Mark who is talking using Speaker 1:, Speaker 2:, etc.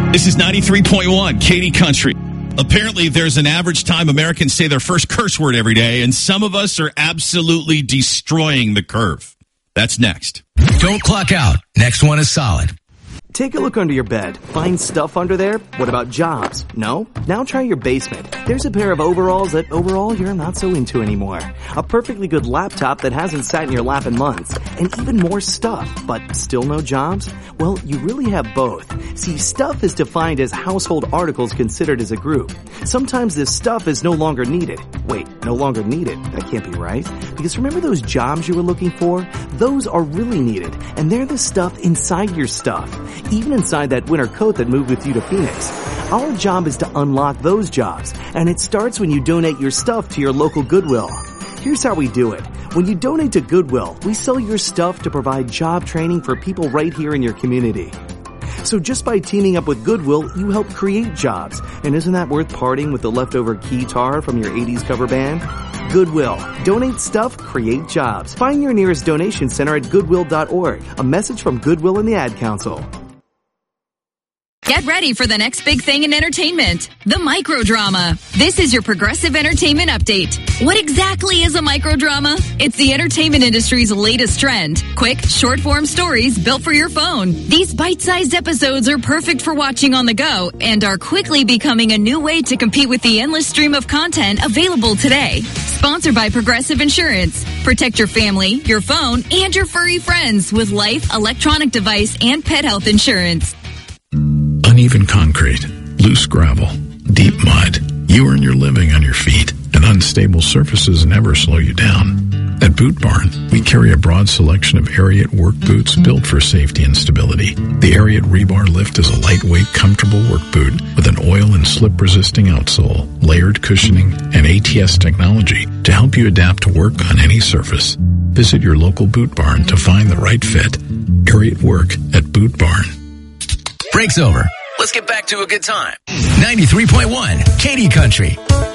Speaker 1: This is 93.1 Katy Country. Apparently, there's an average time Americans say their first curse word every day, and some of us are absolutely destroying the curve. That's next.
Speaker 2: Don't clock out. Next one is solid.
Speaker 3: Take a look under your bed. Find stuff under there? What about jobs? No? Now try your basement. There's a pair of overalls that overall you're not so into anymore. A perfectly good laptop that hasn't sat in your lap in months. And even more stuff, but still no jobs? Well, you really have both. See, stuff is defined as household articles considered as a group. Sometimes this stuff is no longer needed. Wait, no longer needed? That can't be right. Because remember those jobs you were looking for? Those are really needed. And they're the stuff inside your stuff. Even inside that winter coat that moved with you to Phoenix. Our job is to unlock those jobs, and it starts when you donate your stuff to your local Goodwill. Here's how we do it. When you donate to Goodwill, we sell your stuff to provide job training for people right here in your community. So just by teaming up with Goodwill, you help create jobs. And isn't that worth parting with the leftover guitar from your 80s cover band? Goodwill. Donate stuff, create jobs. Find your nearest donation center at goodwill.org. A message from Goodwill and the Ad Council.
Speaker 4: Get ready for the next big thing in entertainment, the microdrama. This is your Progressive Entertainment Update. What exactly is a microdrama? It's the entertainment industry's latest trend. Quick, short-form stories built for your phone. These bite-sized episodes are perfect for watching on the go and are quickly becoming a new way to compete with the endless stream of content available today. Sponsored by Progressive Insurance. Protect your family, your phone, and your furry friends with life, electronic device, and pet health insurance.
Speaker 5: Uneven concrete, loose gravel, deep mud. You earn your living on your feet, and unstable surfaces never slow you down. At Boot Barn, we carry a broad selection of Ariat work boots built for safety and stability. The Ariat Rebar Lift is a lightweight, comfortable work boot with an oil and slip-resisting outsole, layered cushioning, and ATS technology to help you adapt to work on any surface. Visit your local Boot Barn to find the right fit. Ariat Work at Boot Barn.
Speaker 2: Break's over. Let's get back to a good time. 93.1 Katy Country.